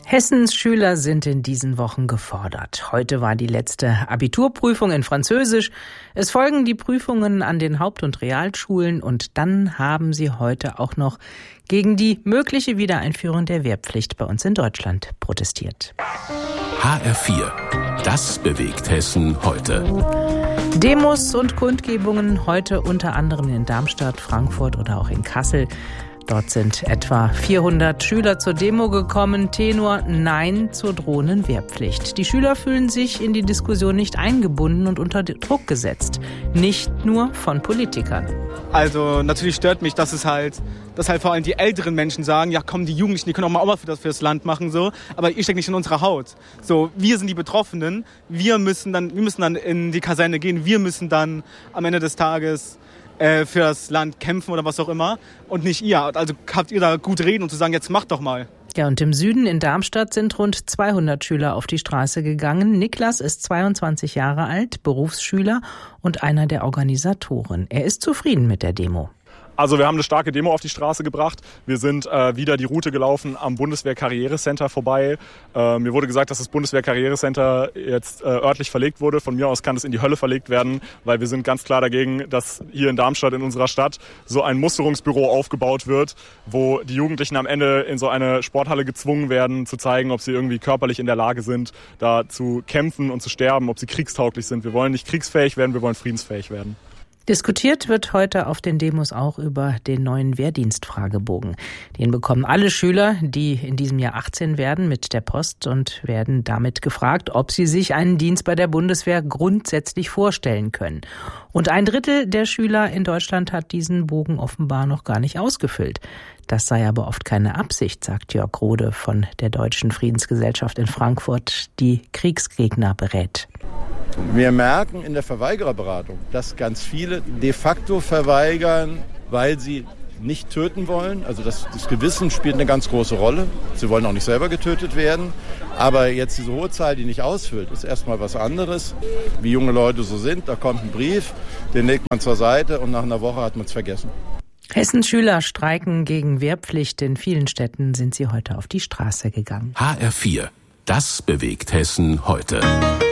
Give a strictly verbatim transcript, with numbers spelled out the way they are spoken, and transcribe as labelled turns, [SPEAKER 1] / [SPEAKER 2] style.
[SPEAKER 1] Hessens Schüler sind in diesen Wochen gefordert. Heute war die letzte Abiturprüfung in Französisch. Es folgen die Prüfungen an den Haupt- und Realschulen und dann haben sie heute auch noch gegen die mögliche Wiedereinführung der Wehrpflicht bei uns in Deutschland protestiert.
[SPEAKER 2] H R vier. Das bewegt Hessen heute.
[SPEAKER 1] Demos und Kundgebungen heute unter anderem in Darmstadt, Frankfurt oder auch in Kassel. Dort sind etwa vierhundert Schüler zur Demo gekommen. Tenor Nein zur drohenden Wehrpflicht. Die Schüler fühlen sich in die Diskussion nicht eingebunden und unter Druck gesetzt. Nicht nur von Politikern.
[SPEAKER 3] Also natürlich stört mich, dass es halt, dass halt vor allem die älteren Menschen sagen, ja komm, die Jugendlichen, die können auch mal auch mal für das fürs Land machen, so. Aber ihr steckt nicht in unserer Haut. So, wir sind die Betroffenen. Wir müssen dann, wir müssen dann in die Kaserne gehen. Wir müssen dann am Ende des Tages für das Land kämpfen oder was auch immer und nicht ihr. Also habt ihr da gut reden und zu sagen, jetzt macht doch mal.
[SPEAKER 1] Ja, und im Süden in Darmstadt sind rund zweihundert Schüler auf die Straße gegangen. Niklas ist zweiundzwanzig Jahre alt, Berufsschüler und einer der Organisatoren. Er ist zufrieden mit der Demo.
[SPEAKER 4] Also wir haben eine starke Demo auf die Straße gebracht. Wir sind äh, wieder die Route gelaufen am Bundeswehr-Karrierecenter vorbei. Äh, mir wurde gesagt, dass das Bundeswehr-Karrierecenter jetzt äh, örtlich verlegt wurde. Von mir aus kann es in die Hölle verlegt werden, weil wir sind ganz klar dagegen, dass hier in Darmstadt, in unserer Stadt, so ein Musterungsbüro aufgebaut wird, wo die Jugendlichen am Ende in so eine Sporthalle gezwungen werden, zu zeigen, ob sie irgendwie körperlich in der Lage sind, da zu kämpfen und zu sterben, ob sie kriegstauglich sind. Wir wollen nicht kriegsfähig werden, wir wollen friedensfähig werden.
[SPEAKER 1] Diskutiert wird heute auf den Demos auch über den neuen Wehrdienstfragebogen. Den bekommen alle Schüler, die in diesem Jahr achtzehn werden, mit der Post und werden damit gefragt, ob sie sich einen Dienst bei der Bundeswehr grundsätzlich vorstellen können. Und ein Drittel der Schüler in Deutschland hat diesen Bogen offenbar noch gar nicht ausgefüllt. Das sei aber oft keine Absicht, sagt Jörg Rode von der Deutschen Friedensgesellschaft in Frankfurt, die Kriegsgegner berät.
[SPEAKER 5] Wir merken in der Verweigererberatung, dass ganz viele de facto verweigern, weil sie nicht töten wollen. Also das, das Gewissen spielt eine ganz große Rolle. Sie wollen auch nicht selber getötet werden. Aber jetzt diese hohe Zahl, die nicht ausfüllt, ist erstmal was anderes. Wie junge Leute so sind, da kommt ein Brief, den legt man zur Seite und nach einer Woche hat man es vergessen.
[SPEAKER 1] Hessens Schüler streiken gegen Wehrpflicht. In vielen Städten sind sie heute auf die Straße gegangen.
[SPEAKER 2] H R vier. Das bewegt Hessen heute.